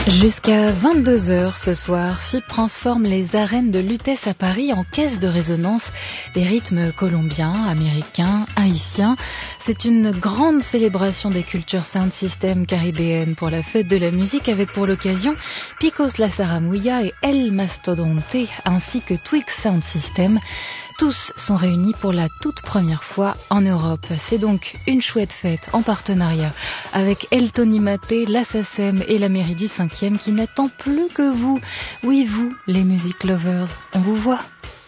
Jusqu'à 22h ce soir, FIP transforme les arènes de Lutèce à Paris en caisse de résonance des rythmes colombiens, américains, haïtiens. C'est une grande célébration des cultures sound system caribéennes pour la fête de la musique avec pour l'occasion Picos La Saramouya et El Mastodonte ainsi que Twix Sound System. Tous sont réunis pour la toute première fois en Europe. C'est donc une chouette fête en partenariat avec El Tonimaté, la SACEM et la mairie du 5e qui n'attend plus que vous. Oui, vous, les music lovers, on vous voit.